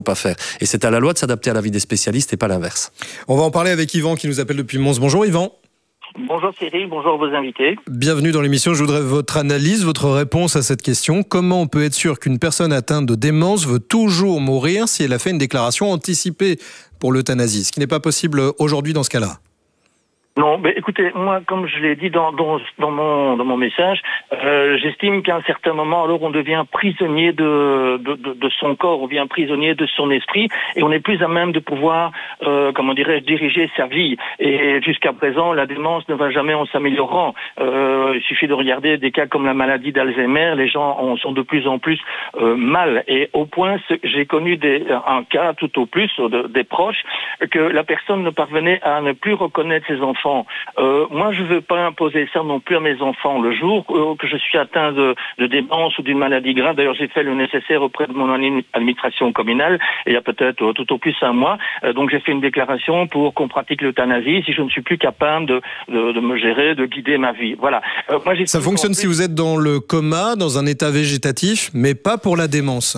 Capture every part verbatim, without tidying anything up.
pas faire. Et c'est à la loi de s'adapter à l'avis des spécialistes et pas l'inverse. On va en parler avec Yvan qui nous appelle depuis Mons. Bonjour Yvan. Bonjour Cyril, bonjour vos invités. Bienvenue dans l'émission. Je voudrais votre analyse, votre réponse à cette question. Comment on peut être sûr qu'une personne atteinte de démence veut toujours mourir si elle a fait une déclaration anticipée pour l'euthanasie, ce qui n'est pas possible aujourd'hui dans ce cas-là? Non, mais écoutez, moi, comme je l'ai dit dans, dans, dans, mon, dans mon message, euh, j'estime qu'à un certain moment, alors on devient prisonnier de, de, de, de son corps, on devient prisonnier de son esprit, et on n'est plus à même de pouvoir, euh, comment dirais-je, diriger sa vie. Et jusqu'à présent, la démence ne va jamais en s'améliorant. Euh, il suffit de regarder des cas comme la maladie d'Alzheimer, les gens en sont de plus en plus euh, mal. Et au point, j'ai connu des, un cas tout au plus, de, des proches, que la personne ne parvenait à ne plus reconnaître ses enfants. Euh, moi, je ne veux pas imposer ça non plus à mes enfants. Le jour euh, que je suis atteint de, de démence ou d'une maladie grave, d'ailleurs, j'ai fait le nécessaire auprès de mon administration communale, il y a peut-être euh, tout au plus un mois. Euh, donc, j'ai fait une déclaration pour qu'on pratique l'euthanasie si je ne suis plus capable de, de, de me gérer, de guider ma vie. Voilà. Euh, moi, j'ai ça fonctionne si vous êtes dans le coma, dans un état végétatif, mais pas pour la démence.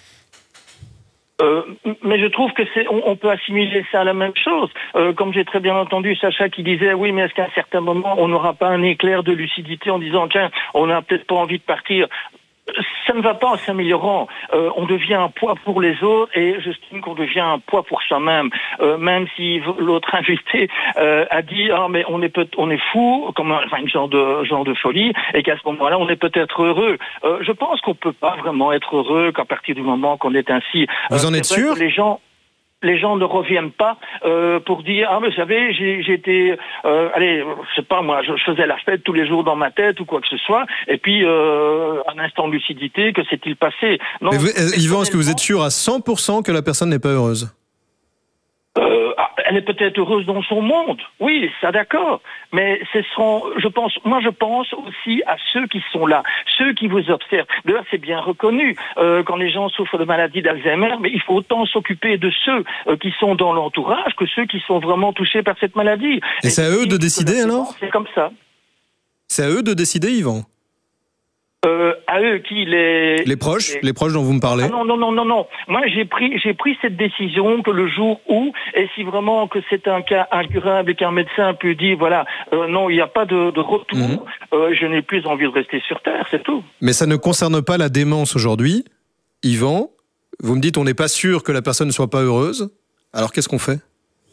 Euh, mais je trouve que c'est, on, on peut assimiler ça à la même chose. Euh, comme j'ai très bien entendu Sacha qui disait, oui, mais est-ce qu'à un certain moment, on n'aura pas un éclair de lucidité en disant, tiens, on n'a peut-être pas envie de partir. Ça ne va pas en s'améliorant. Euh, on devient un poids pour les autres et j'estime qu'on devient un poids pour soi-même. Euh, même si l'autre invité euh, a dit ah mais on est peut on est fou, comme un, enfin une genre de genre de folie, et qu'à ce moment-là on est peut-être heureux. Euh, je pense qu'on peut pas vraiment être heureux qu'à partir du moment qu'on est ainsi. Vous en êtes sûr? Les gens. Les gens ne reviennent pas euh, pour dire ah mais vous savez j'ai j'étais euh, allez je sais pas moi je, je faisais la fête tous les jours dans ma tête ou quoi que ce soit et puis euh, un instant de lucidité que s'est-il passé? Non. Mais vous, Yvan, est-ce que vous êtes sûr à cent pour cent que la personne n'est pas heureuse? Euh, elle est peut-être heureuse dans son monde, oui, ça d'accord, mais ce sont, je pense, moi je pense aussi à ceux qui sont là, ceux qui vous observent. D'ailleurs, c'est bien reconnu, euh, quand les gens souffrent de maladie d'Alzheimer, mais il faut autant s'occuper de ceux euh, qui sont dans l'entourage que ceux qui sont vraiment touchés par cette maladie. Et, Et c'est à eux de décider alors? C'est comme ça. C'est à eux de décider, Yvan? Euh, à eux qui les les proches les... les proches dont vous me parlez. Ah non non non non non moi j'ai pris j'ai pris cette décision que le jour où et si vraiment que c'est un cas incurable et qu'un médecin peut dire voilà euh, non il n'y a pas de, de retour mmh. euh, je n'ai plus envie de rester sur terre, c'est tout. Mais ça ne concerne pas la démence aujourd'hui, Yvan. Vous me dites on n'est pas sûr que la personne ne soit pas heureuse. Alors qu'est-ce qu'on fait?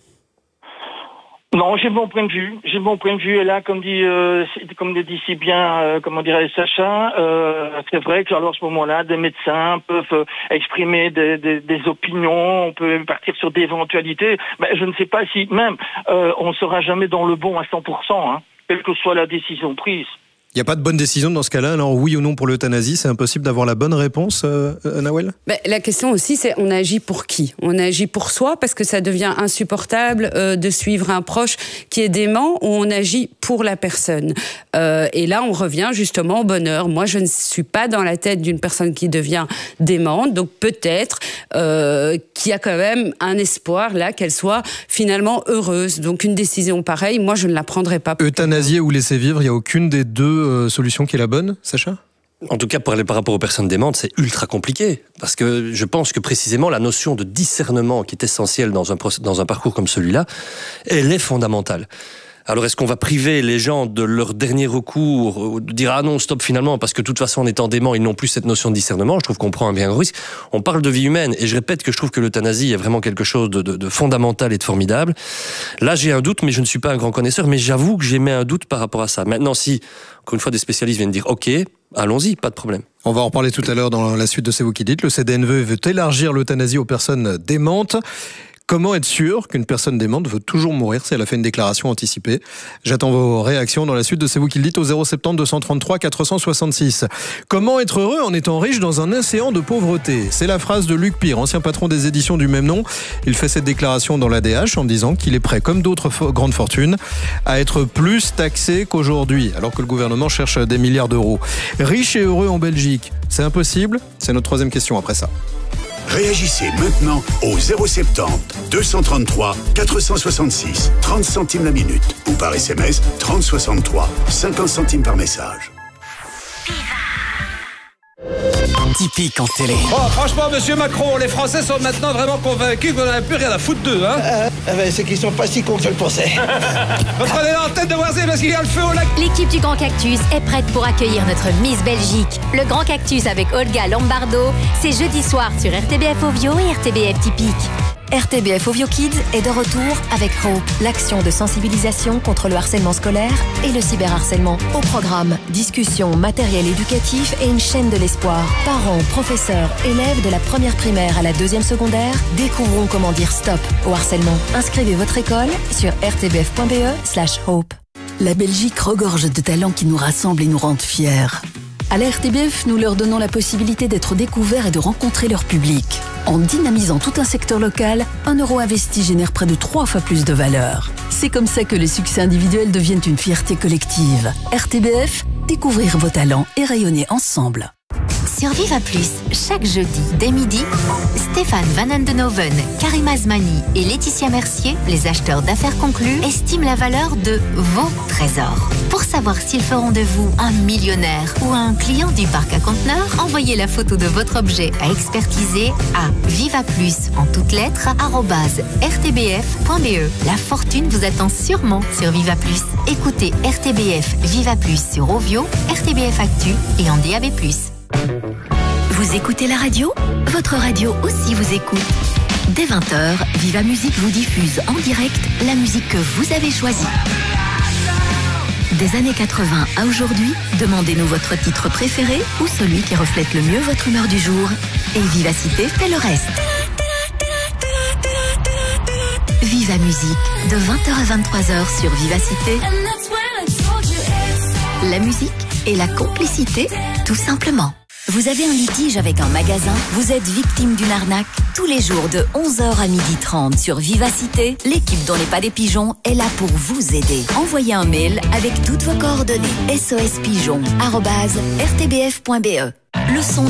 Non, j'ai mon point de vue. J'ai mon point de vue. Et là, comme dit, euh, comme le dit si bien, euh, comment dirait Sacha, euh, c'est vrai que alors à ce moment-là, des médecins peuvent euh, exprimer des, des, des opinions. On peut partir sur des éventualités. Mais je ne sais pas si même euh, on ne sera jamais dans le bon à cent pour cent, hein, quelle que soit la décision prise. Il n'y a pas de bonne décision dans ce cas-là, alors oui ou non pour l'euthanasie, c'est impossible d'avoir la bonne réponse, euh, Nawel? Ben, la question aussi, c'est on agit pour qui? On agit pour soi parce que ça devient insupportable euh, de suivre un proche qui est dément, ou on agit pour la personne? euh, Et là, on revient justement au bonheur. Moi, je ne suis pas dans la tête d'une personne qui devient démente, donc peut-être euh, qu'il y a quand même un espoir là qu'elle soit finalement heureuse. Donc une décision pareille, moi, je ne la prendrai pas. Euthanasier ou laisser vivre, il n'y a aucune des deux Euh, solution qui est la bonne, Sacha? En tout cas, pour aller par rapport aux personnes démentes, c'est ultra compliqué. Parce que je pense que précisément, la notion de discernement qui est essentielle dans un, dans un parcours comme celui-là, elle est fondamentale. Alors, est-ce qu'on va priver les gens de leur dernier recours, de dire « Ah non, stop finalement », parce que de toute façon, en étant dément, ils n'ont plus cette notion de discernement. Je trouve qu'on prend un bien gros risque. On parle de vie humaine, et je répète que je trouve que l'euthanasie est vraiment quelque chose de, de, de fondamental et de formidable. Là, j'ai un doute, mais je ne suis pas un grand connaisseur, mais j'avoue que j'émets un doute par rapport à ça. Maintenant, si, encore une fois, des spécialistes viennent dire « Ok », allons-y, pas de problème. On va en reparler tout à l'heure dans la suite de C'est vous qui dites. Le C D N V veut élargir l'euthanasie aux personnes démentes. Comment être sûr qu'une personne démente veut toujours mourir si elle a fait une déclaration anticipée? J'attends vos réactions dans la suite de C'est vous qui le dites au zéro sept zéro deux cent trente-trois quatre cent soixante-six. Comment être heureux en étant riche dans un océan de pauvreté? C'est la phrase de Luc Pire, ancien patron des éditions du même nom. Il fait cette déclaration dans l'A D H en disant qu'il est prêt, comme d'autres fo- grandes fortunes, à être plus taxé qu'aujourd'hui, alors que le gouvernement cherche des milliards d'euros. Riche et heureux en Belgique, c'est impossible? C'est notre troisième question après ça. Réagissez maintenant au zéro sept zéro deux cent trente-trois quatre cent soixante-six, trente centimes la minute, ou par S M S trente soixante-trois, cinquante centimes par message. atypique en télé. Oh, franchement, monsieur Macron, les Français sont maintenant vraiment convaincus qu'on n'a plus rien à foutre d'eux, hein. Euh, euh, ben, c'est qu'ils sont pas si cons que je le pensais. Reprenez l'antenne de Voisin parce qu'il y a le feu au lac. L'équipe du Grand Cactus est prête pour accueillir notre Miss Belgique. Le Grand Cactus avec Olga Lombardo, c'est jeudi soir sur R T B F Ovio et R T B F Typique. R T B F Ovio Kids est de retour avec Hope, l'action de sensibilisation contre le harcèlement scolaire et le cyberharcèlement. Au programme, discussion, matériel éducatif et une chaîne de l'espoir. Parents, professeurs, élèves de la première primaire à la deuxième secondaire, découvrons comment dire stop au harcèlement. Inscrivez votre école sur r t b f point b e slash hope. La Belgique regorge de talents qui nous rassemblent et nous rendent fiers. À la R T B F, nous leur donnons la possibilité d'être découverts et de rencontrer leur public. En dynamisant tout un secteur local, un euro investi génère près de trois fois plus de valeur. C'est comme ça que les succès individuels deviennent une fierté collective. R T B F, découvrir vos talents et rayonner ensemble. Sur Viva Plus, chaque jeudi, dès midi, Stéphane Van Andenoven, Karim Azmani et Laetitia Mercier, les acheteurs d'affaires conclus, estiment la valeur de vos trésors. Pour savoir s'ils feront de vous un millionnaire ou un client du parc à conteneurs, envoyez la photo de votre objet à expertiser à vivaplus, en toutes lettres, arobase r t b f point b e. La fortune vous attend sûrement sur Viva Plus. Écoutez R T B F Viva Plus sur Ovio, R T B F Actu et en D A B plus. Vous écoutez la radio ? Votre radio aussi vous écoute. Dès vingt heures, Viva Musique vous diffuse en direct la musique que vous avez choisie. Des années quatre-vingts à aujourd'hui, demandez-nous votre titre préféré ou celui qui reflète le mieux votre humeur du jour. Et Vivacité fait le reste. Viva Musique, de vingt heures à vingt-trois heures sur Vivacité. La musique et la complicité, tout simplement. Vous avez un litige avec un magasin? Vous êtes victime d'une arnaque? Tous les jours de onze heures à midi trente sur Vivacité, l'équipe dont n'est pas des pigeons est là pour vous aider. Envoyez un mail avec toutes vos coordonnées. S O S pigeon arobase r t b f point b e. Le son